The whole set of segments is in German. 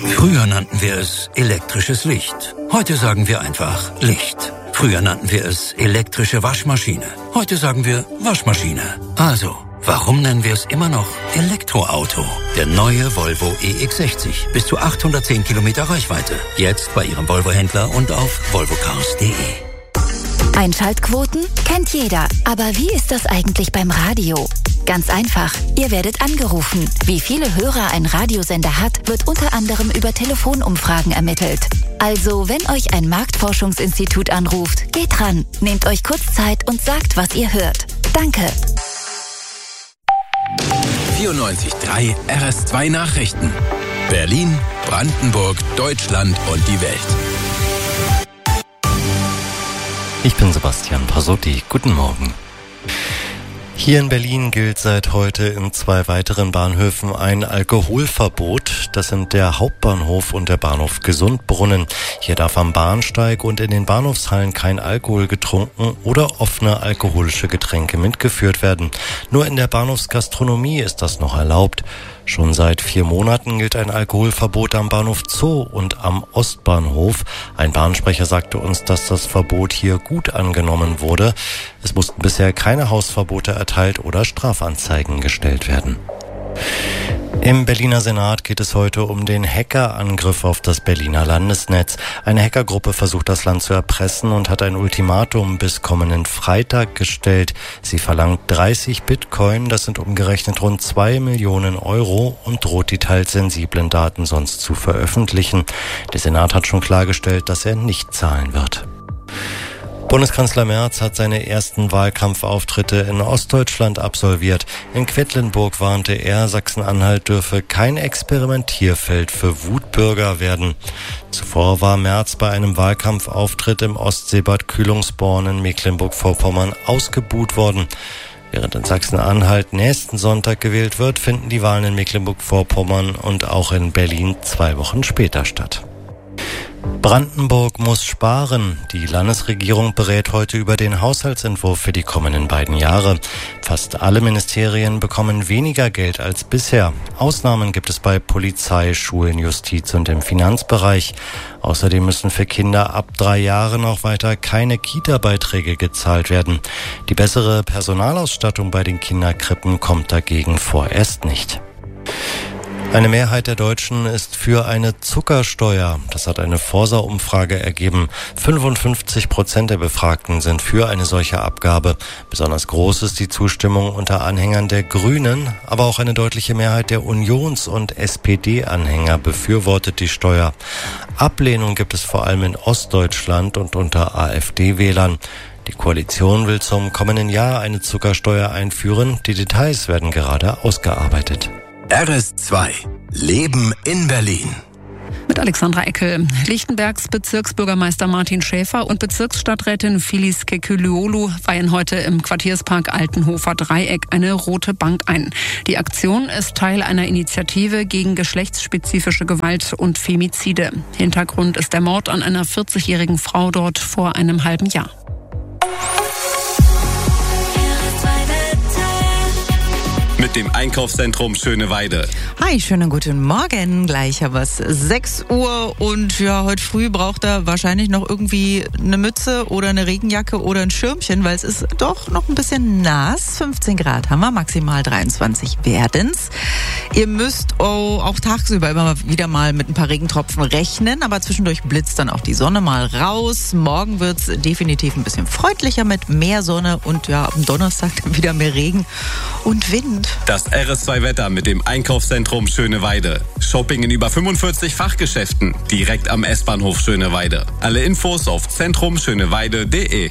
Früher nannten wir es elektrisches Licht. Heute sagen wir einfach Licht. Früher nannten wir es elektrische Waschmaschine. Heute sagen wir Waschmaschine. Also, warum nennen wir es immer noch Elektroauto? Der neue Volvo EX60. Bis zu 810 Kilometer Reichweite. Jetzt bei Ihrem Volvo-Händler und auf volvocars.de. Einschaltquoten kennt jeder. Aber wie ist das eigentlich beim Radio? Ganz einfach. Ihr werdet angerufen. Wie viele Hörer ein Radiosender hat, wird unter anderem über Telefonumfragen ermittelt. Also, wenn euch ein Marktforschungsinstitut anruft, geht dran, nehmt euch kurz Zeit und sagt, was ihr hört. Danke. 94.3 RS2 Nachrichten. Berlin, Brandenburg, Deutschland und die Welt. Ich bin Sebastian Pasotti. Guten Morgen. Hier in Berlin gilt seit heute in 2 weiteren Bahnhöfen ein Alkoholverbot. Das sind der Hauptbahnhof und der Bahnhof Gesundbrunnen. Hier darf am Bahnsteig und in den Bahnhofshallen kein Alkohol getrunken oder offene alkoholische Getränke mitgeführt werden. Nur in der Bahnhofsgastronomie ist das noch erlaubt. Schon seit 4 Monaten gilt ein Alkoholverbot am Bahnhof Zoo und am Ostbahnhof. Ein Bahnsprecher sagte uns, dass das Verbot hier gut angenommen wurde. Es mussten bisher keine Hausverbote erteilt oder Strafanzeigen gestellt werden. Im Berliner Senat geht es heute um den Hackerangriff auf das Berliner Landesnetz. Eine Hackergruppe versucht, das Land zu erpressen und hat ein Ultimatum bis kommenden Freitag gestellt. Sie verlangt 30 Bitcoin, das sind umgerechnet rund 2 Millionen Euro, und droht die teils sensiblen Daten sonst zu veröffentlichen. Der Senat hat schon klargestellt, dass er nicht zahlen wird. Bundeskanzler Merz hat seine ersten Wahlkampfauftritte in Ostdeutschland absolviert. In Quedlinburg warnte er, Sachsen-Anhalt dürfe kein Experimentierfeld für Wutbürger werden. Zuvor war Merz bei einem Wahlkampfauftritt im Ostseebad Kühlungsborn in Mecklenburg-Vorpommern ausgebuht worden. Während in Sachsen-Anhalt nächsten Sonntag gewählt wird, finden die Wahlen in Mecklenburg-Vorpommern und auch in Berlin 2 Wochen später statt. Brandenburg muss sparen. Die Landesregierung berät heute über den Haushaltsentwurf für die kommenden beiden Jahre. Fast alle Ministerien bekommen weniger Geld als bisher. Ausnahmen gibt es bei Polizei, Schulen, Justiz und im Finanzbereich. Außerdem müssen für Kinder ab 3 Jahren auch weiter keine Kita-Beiträge gezahlt werden. Die bessere Personalausstattung bei den Kinderkrippen kommt dagegen vorerst nicht. Eine Mehrheit der Deutschen ist für eine Zuckersteuer. Das hat eine Forsa-Umfrage ergeben. 55% der Befragten sind für eine solche Abgabe. Besonders groß ist die Zustimmung unter Anhängern der Grünen, aber auch eine deutliche Mehrheit der Unions- und SPD-Anhänger befürwortet die Steuer. Ablehnung gibt es vor allem in Ostdeutschland und unter AfD-Wählern. Die Koalition will zum kommenden Jahr eine Zuckersteuer einführen. Die Details werden gerade ausgearbeitet. RS2 Leben in Berlin. Mit Alexandra Eckel. Lichtenbergs Bezirksbürgermeister Martin Schäfer und Bezirksstadträtin Phyllis Kekülüoğlu weihen heute im Quartierspark Altenhofer Dreieck eine rote Bank ein. Die Aktion ist Teil einer Initiative gegen geschlechtsspezifische Gewalt und Femizide. Hintergrund ist der Mord an einer 40-jährigen Frau dort vor einem halben Jahr. Mit dem Einkaufszentrum Schöneweide. Hi, schönen guten Morgen. Gleich haben wir es 6 Uhr und ja, heute früh braucht er wahrscheinlich noch irgendwie eine Mütze oder eine Regenjacke oder ein Schirmchen, weil es ist doch noch ein bisschen nass. 15 Grad haben wir, maximal 23 werden's. Ihr müsst auch tagsüber immer wieder mal mit ein paar Regentropfen rechnen, aber zwischendurch blitzt dann auch die Sonne mal raus. Morgen wird's definitiv ein bisschen freundlicher mit mehr Sonne und ja, am Donnerstag dann wieder mehr Regen und Wind. Das RS2-Wetter mit dem Einkaufszentrum Schöneweide. Shopping in über 45 Fachgeschäften, direkt am S-Bahnhof Schöneweide. Alle Infos auf zentrumschöneweide.de.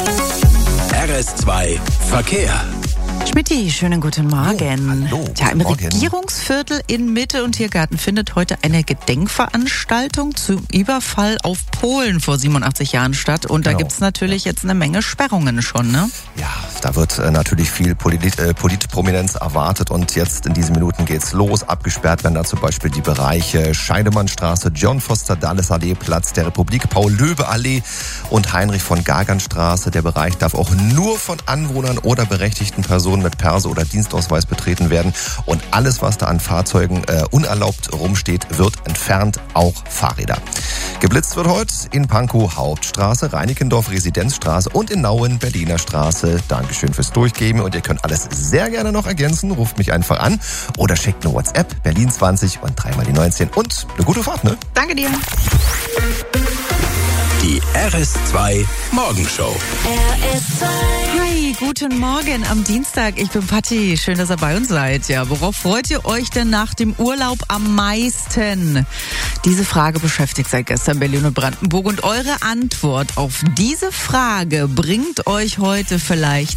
RS2 Verkehr. Schmidti, schönen guten Morgen. Hallo, Tja, im Morgen. Regierungsviertel in Mitte und Tiergarten findet heute eine Gedenkveranstaltung zum Überfall auf Polen vor 87 Jahren statt. Und da gibt's natürlich jetzt eine Menge Sperrungen schon, ne? Ja, da wird natürlich viel Politprominenz erwartet und jetzt in diesen Minuten geht's los. Abgesperrt werden da zum Beispiel die Bereiche Scheidemannstraße, John Foster Dulles Allee, Platz der Republik, Paul-Löbe-Allee und Heinrich von Gagern Straße. Der Bereich darf auch nur von Anwohnern oder berechtigten Personen Personen mit Perso oder Dienstausweis betreten werden. Und alles, was da an Fahrzeugen unerlaubt rumsteht, wird entfernt, auch Fahrräder. Geblitzt wird heute in Pankow Hauptstraße, Reinickendorf Residenzstraße und in Nauen Berliner Straße. Dankeschön fürs Durchgeben und ihr könnt alles sehr gerne noch ergänzen. Ruft mich einfach an oder schickt eine WhatsApp, Berlin 20 und 3 mal die 19 und eine gute Fahrt, ne? Danke dir. Die RS2 Morgenshow. Hi, guten Morgen am Dienstag. Ich bin Patti. Schön, dass ihr bei uns seid. Ja, worauf freut ihr euch denn nach dem Urlaub am meisten? Diese Frage beschäftigt seit gestern Berlin und Brandenburg. Und eure Antwort auf diese Frage bringt euch heute vielleicht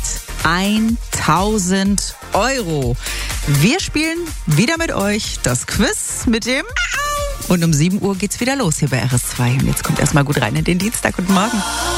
1.000 €. Wir spielen wieder mit euch das Quiz mit dem und um 7 Uhr geht's wieder los hier bei RS2. Und jetzt kommt erstmal gut rein in den Dienstag. Guten Morgen.